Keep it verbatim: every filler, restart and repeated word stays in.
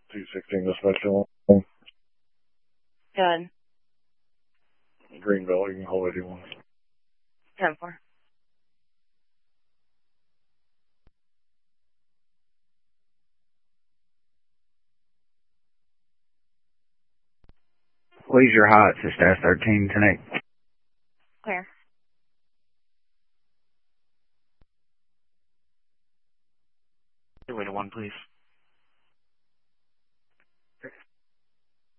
two sixteen dispatch. Good. Greenville, you can hold eighty-one. ten four. Leisure Heights, it's dash thirteen, ten eight. Clear. Two eighty-one, please.